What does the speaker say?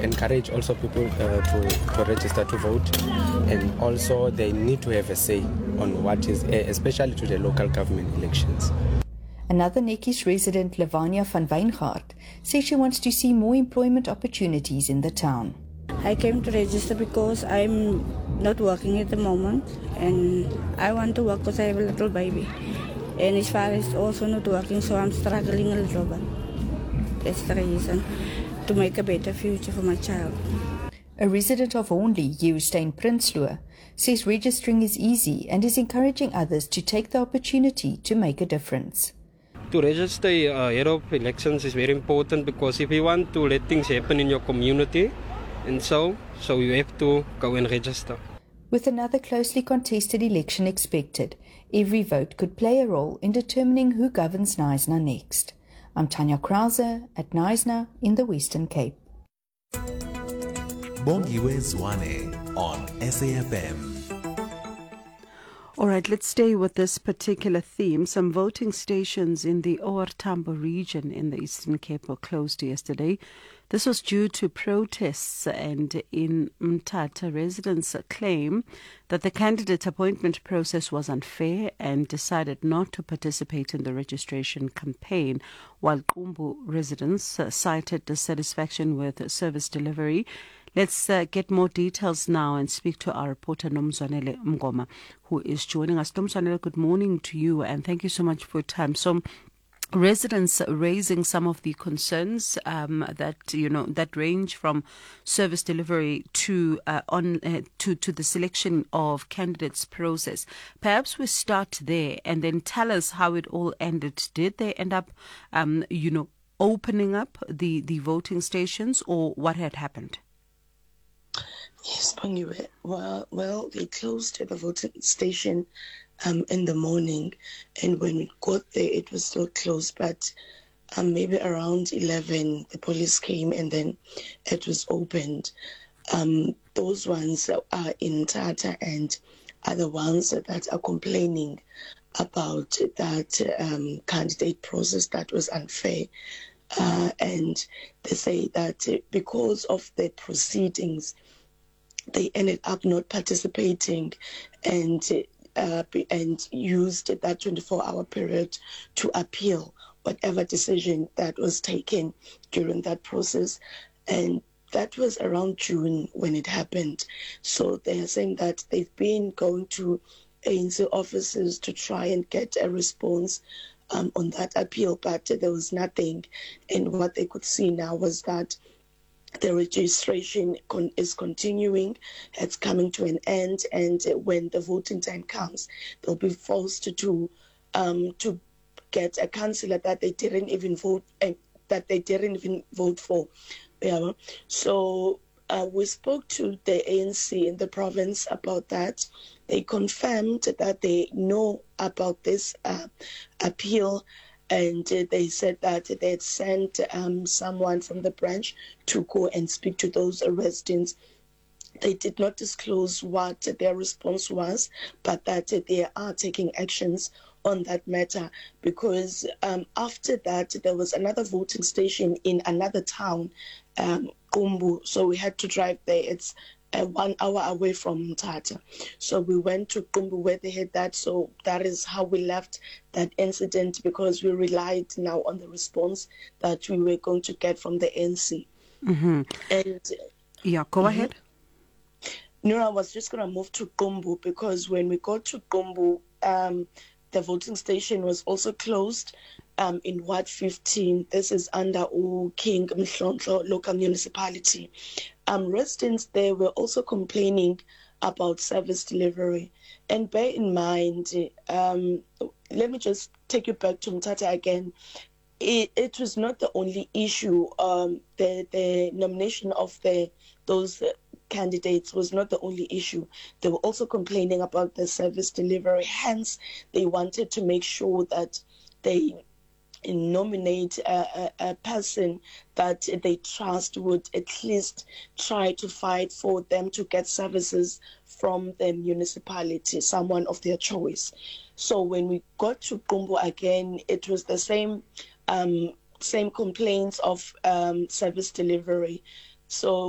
encourage also people to register to vote, and also they need to have a say on what is, especially to the local government elections. Another Netjies resident, Lavanya van Wijngaard, says she wants to see more employment opportunities in the town. I came to register because I'm not working at the moment, and I want to work because I have a little baby. And his father is also not working, so I'm struggling a little bit. That's the reason, to make a better future for my child. A resident of Hornley, Jeustein Prinsloo, says registering is easy and is encouraging others to take the opportunity to make a difference. To register ahead of elections is very important, because if you want to let things happen in your community, and so you have to go and register. With another closely contested election expected, every vote could play a role in determining who governs Knysna next. I'm Tanya Krause at Knysna in the Western Cape. Bongiwe Zwane on SAFM. All right, let's stay with this particular theme. Some voting stations in the OR Tambo region in the Eastern Cape were closed yesterday. This was due to protests, and in Mthatha, residents claim that the candidate appointment process was unfair and decided not to participate in the registration campaign, while Qumbu residents cited dissatisfaction with service delivery. Let's get more details now and speak to our reporter Nomzwanele Mngoma, who is joining us. Nomzwanele, good morning to you, and thank you so much for your time. So, residents raising some of the concerns that range from service delivery to the selection of candidates process. Perhaps we start there and then tell us how it all ended. Did they end up, opening up the voting stations, or what had happened? Yes, Bongiwe. Well, they closed the voting station in the morning, and when we got there, it was still closed. But maybe around 11, the police came, and then it was opened. Those ones are in Tata and are the ones that are complaining about that candidate process that was unfair. And they say that because of the proceedings, they ended up not participating and used that 24-hour period to appeal whatever decision that was taken during that process. And that was around June when it happened. So they are saying that they've been going to ANC offices to try and get a response on that appeal, but there was nothing. And what they could see now was that the registration is continuing. It's coming to an end, and when the voting time comes, they'll be forced to get a councillor that they didn't even vote for. Yeah. So we spoke to the ANC in the province about that. They confirmed that they know about this appeal. And they said that they had sent someone from the branch to go and speak to those residents. They did not disclose what their response was, but that they are taking actions on that matter, because after that, there was another voting station in another town, Qumbu, so we had to drive there. It's 1 hour away from Mthatha. So we went to Qumbu where they had that. So that is how we left that incident, because we relied now on the response that we were going to get from the NC. Mm-hmm. And yeah, go ahead. No, I was just going to move to Qumbu, because when we got to Qumbu, the voting station was also closed in Ward 15. This is under King Mhlonhlo local municipality. Residents there were also complaining about service delivery. And bear in mind, let me just take you back to Mthatha again. It was not the only issue. The nomination of those candidates was not the only issue. They were also complaining about the service delivery. Hence, they wanted to make sure that they nominate a person that they trust would at least try to fight for them to get services from the municipality, someone of their choice. So when we got to Qumbu again, it was the same complaints of service delivery. So